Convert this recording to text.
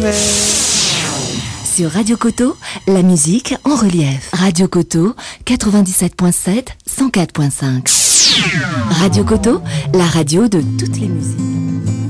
mais... Sur Radio Coteau, la musique en relief. Radio Coteau, 97.7, 104.5. Radio Coteau, la radio de toutes les musiques.